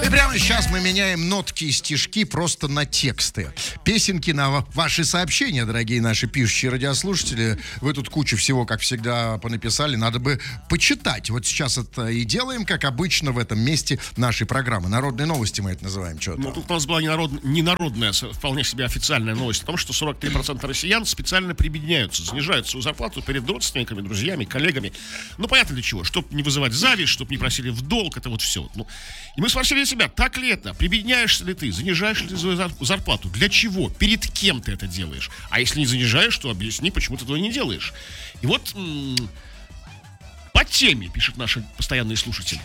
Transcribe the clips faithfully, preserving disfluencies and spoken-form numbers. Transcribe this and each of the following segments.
И прямо сейчас мы меняем нотки и стишки просто на тексты. Песенки на ваши сообщения, дорогие наши пишущие радиослушатели. Вы тут кучу всего, как всегда, понаписали. Надо бы почитать. Вот сейчас это и делаем, как обычно, в этом месте нашей программы. Народные новости мы это называем. Что-то. Ну, тут у нас была ненарод... ненародная, вполне себе официальная новость о том, что сорок три процента россиян специально прибедняются, занижают свою зарплату перед родственниками, друзьями, коллегами. Ну, понятно для чего. Чтобы не вызывать зависть, чтобы не просили в долг. Это вот все. Ну, и мы спросили себя, так ли это? Прибедняешься ли ты? Занижаешь ли ты свою зарплату? Для чего? Перед кем ты это делаешь? А если не занижаешь, то объясни, почему ты этого не делаешь. И вот м- по теме, пишет наш постоянный слушатель.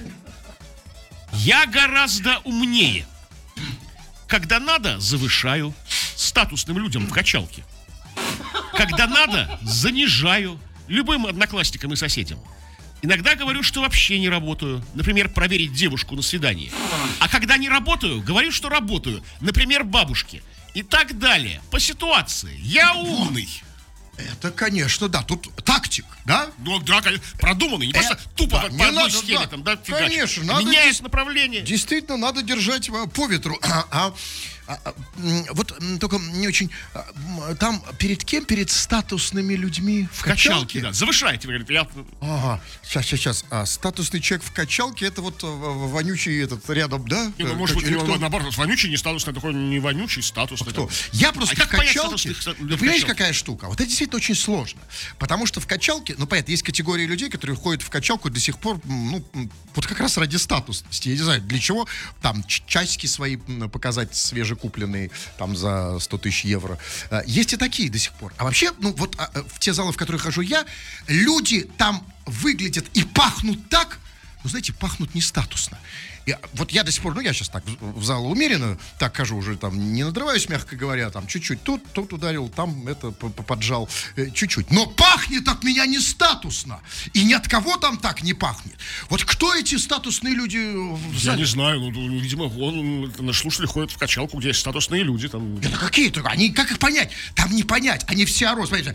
Я гораздо умнее. Когда надо, завышаю статусным людям в качалке. Когда надо, занижаю любым одноклассникам и соседям. Иногда говорю, что вообще не работаю. Например, проверить девушку на свидании. А когда не работаю, говорю, что работаю. Например, бабушке. И так далее. По ситуации. Я умный. Это, конечно, да. Тут тактик, да? Ну, да, конечно. Продуманный. Не просто э, тупо да, по не одной надо, схеме да. там, да, фигачить. Конечно, надо меняет дес- направление. Действительно, надо держать по ветру. А, а, а, вот только не очень... А, там перед кем? Перед статусными людьми в, В качалке? качалке, да. Завышайте, говорит. Я... Ага, сейчас, сейчас, сейчас. А, статусный человек в качалке, это вот вонючий этот рядом, да? Не, ну, может быть, Или у него, кто? наоборот, вонючий, не статусный, такой не вонючий, статусный. Кто? Там. Я просто А как в понять качалке... статусных людей Ну, в понимаешь, качалке? какая штука? Вот это действительно очень сложно. Потому что в качалке... Ну, понятно, есть категория людей, которые ходят в качалку до сих пор, ну, вот как раз ради статусности. Я не знаю, для чего. Там ч- часики свои показать свежекупленные, там, за сто тысяч евро. Есть и такие до сих пор. А вообще, ну, вот в те залы, в которые хожу я, люди там выглядят и пахнут так, ну, знаете, пахнут не статусно. И вот я до сих пор, ну, я сейчас так в, в зал умеренно так хожу, уже там не надрываюсь, мягко говоря, там чуть-чуть тут, тут ударил, там это поджал, э, чуть-чуть. Но пахнет от меня не статусно. И ни от кого там так не пахнет. Вот кто эти статусные люди в Я зале? не знаю, ну, видимо, он, наши слушатели ходят в качалку, где есть статусные люди. Там... Это какие только? Они, как их понять? Там не понять. Они все орут, смотрите.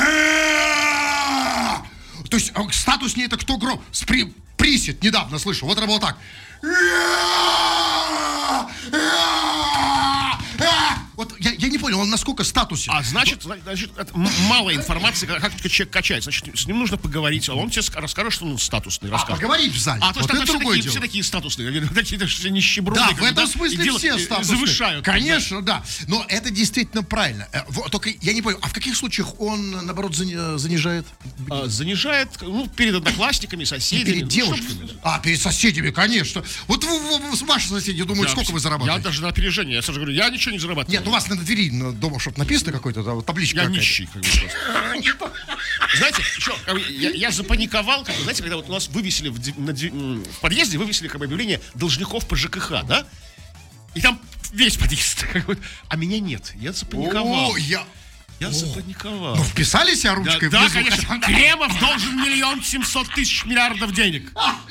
То есть статуснее это кто гром? Спри... Присед недавно слышал. Вот это было так. Вот я, я не понял, он насколько статусен. А значит, значит это м- мало информации, как, как человек качается. Значит, с ним нужно поговорить, а он тебе ска- расскажет, что он статусный. А, Расскажет. поговорить в зале. А то есть вот там это все другое такие, дело. все такие статусные, такие все нищеброды. Да, как в бы, этом да, смысле и делают- все и статусные. завышают. Конечно, да. Но это действительно правильно. Э, вот, только я не понял, а в каких случаях он, наоборот, зани- занижает? А, занижает, ну, перед одноклассниками, соседями. Перед ну, девушками. чтоб- А, перед соседями, конечно. Вот вы, вы, вы, ваши соседи думают, Я- сколько вы Я зарабатываете? даже на опережение. Я сразу говорю, я ничего не зарабатываю. Нет, у вас на двери на дома что-то написано какой-то, да, вот табличка Я какая-то. нищий, как бы, просто. Знаете, еще, как бы, я, я запаниковал, как бы, знаете, когда вот у нас вывесили в, ди- на ди- м, в подъезде, вывесили как бы объявление должников по ЖКХ, да? И там весь подъезд, как бы, а меня нет. Я запаниковал. О, я... Я запаниковал. Ну, вписали себя Да, ручкой да, внизу? конечно. Кремов должен миллион семьсот тысяч миллиардов денег.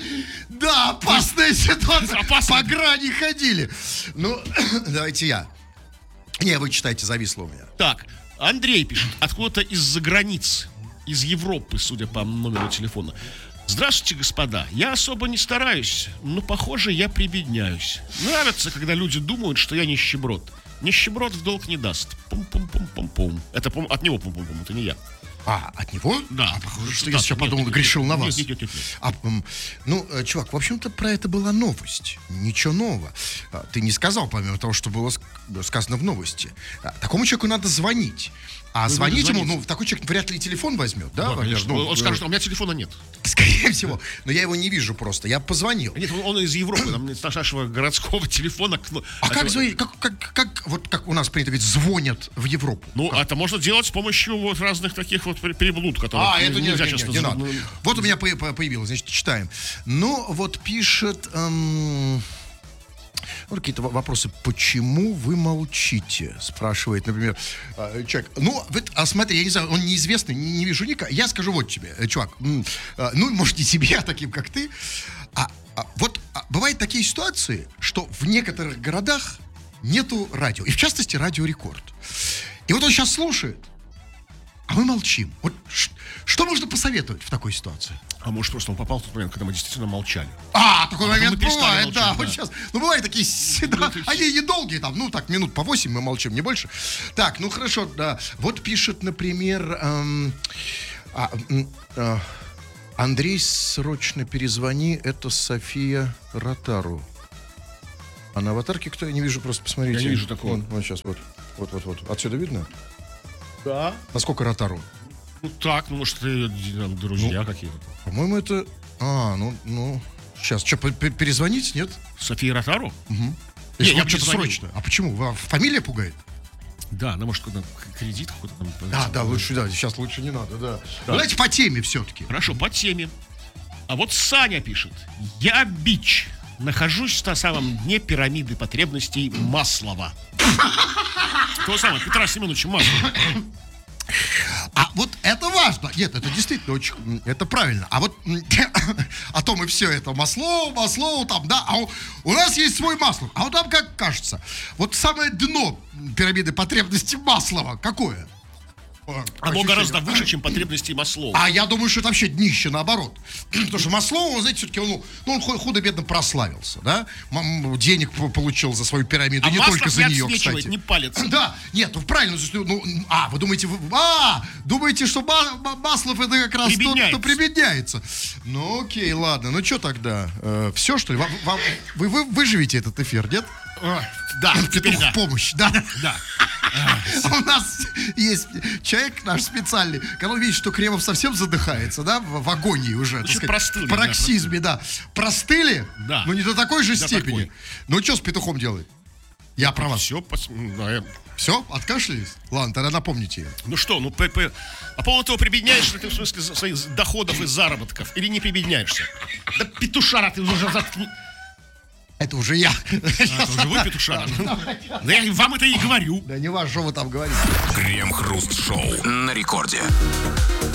Да, опасная ситуация. Опасно. По грани ходили. Ну, давайте я. Не, вы читайте, зависло у меня. Так, Андрей пишет, откуда-то из-за границ, из Европы, судя по номеру телефона. Здравствуйте, господа. Я особо не стараюсь, но, похоже, я прибедняюсь. Нравится, когда люди думают, что я нищеброд. Нищеброд в долг не даст. Пум-пум-пум-пум-пум. Это пум, от него пум-пум-пум, это не я. А, от него? Да. А, похоже, что Да, я сейчас нет, подумал, нет, грешил нет, на нет, вас. нет, нет, нет, нет. А, м, ну, э, чувак, в общем-то, про это была новость. Ничего нового. А, Ты не сказал, помимо того, что было ск- сказано в новости. А, Такому человеку надо звонить. А Ну, звонить надо ему, звонить. ну, такой человек вряд ли телефон возьмет, да? Да, во-первых? конечно. Ну, Он э, скажет, а у меня телефона нет. Скорее всего. Но я его не вижу просто. Я позвонил. Нет, он, он из Европы, там нет нашего городского телефона. кно- А как этого- звонить? Как, как, как, вот как у нас принято говорить, звонят в Европу? Ну, Как? это можно делать с помощью вот разных таких вот пере- переблуд, которые А, это не, нельзя не, часто не, не за- надо. ну, Вот у меня по- по- появилось, значит, читаем. Ну, вот пишет... эм, ну, какие-то во- вопросы. Почему вы молчите? Спрашивает, например, э, человек. Ну, вот, а смотри, я не знаю, он неизвестный, не, не вижу никак. Я скажу вот тебе, э, чувак. м, э, ну, может, не тебе, а таким, как ты. А, а вот а, бывают такие ситуации, что в некоторых городах нету радио. И в частности, радио Рекорд. И вот он сейчас слушает. а мы молчим. Вот ш- что можно посоветовать в такой ситуации? А может, просто он попал в тот момент, когда мы действительно молчали. А, такой потом момент мы перестали бывает, молчать, да, да. вот сейчас. Ну, бывают такие, с- да, это они недолгие, там, ну, так, минут по восемь мы молчим, не больше. Так, ну, хорошо, да. Вот пишет, например, эм, а, м, а, Андрей, срочно перезвони, это София Ротару. А на аватарке кто? Я не вижу, просто посмотрите. Я не вижу такого. Вон, вон сейчас, вот, вот, вот, вот. Отсюда видно? Да. Насколько Ротару? Ну так, ну может, это там, друзья какие-то. По-моему, это... А, ну, ну... Сейчас, что, перезвонить, нет? София Ротару? Если Не, я вам что-то перезвоню. срочно. А почему? Вам фамилия пугает? Да, ну может, куда кредит какой-то там. Да, да, лучше, да, сейчас лучше не надо, да. Ну, давайте по теме все-таки. Хорошо, по теме. А вот Саня пишет. Я бич. Нахожусь на самом дне пирамиды потребностей Маслова. Того самого Петра Семеновича Маслова. А вот это важно. Нет, это действительно очень, м, это правильно. А вот м, а то мы все это Маслоу, Маслоу там, да, а у, у нас есть свой Маслов. А вот нам как кажется, вот самое дно пирамиды потребностей Маслова какое? По Оно ощущениям. гораздо выше, чем потребности Маслова. А я думаю, что это вообще днище, наоборот. Потому что Маслоу, знаете, все-таки он, ну, ну, он ху- худо-бедно прославился, да? М, Денег п- получил за свою пирамиду, А не Маслов только за не нее, отсвечивает, кстати. не палится. Да, нет, ну правильно, если, ну, а, вы думаете, вы, а, думаете, что Ма- Ма- Маслов это как раз тот, кто Прибедняется. прибедняется. Ну, окей, ладно, ну что тогда? все, что ли? Вам- вам- вы, вы выживете этот эфир, нет? А, Да, теперь Петух да. в помощь, да? Да. А у нас есть человек наш специальный, когда он видит, что Кремов совсем задыхается, да, в, в агонии уже, так Значит, сказать, простыли, в да, пароксизме, да. Простыли? Да. Но не до такой же До степени. такой. Ну, что с петухом делает? Я про вас. Все, да, я- Все, откашлялись? Ладно, тогда напомните. Ну что, ну п- п- по поводу того, прибедняешься ты в смысле за- своих доходов и заработков или не прибедняешься? Да петушара ты уже заткни. Это уже я. А, это уже вы петушара. Да я вам это и говорю. Да не важно, что вы там говорите. Крем-хруст-шоу на рекорде.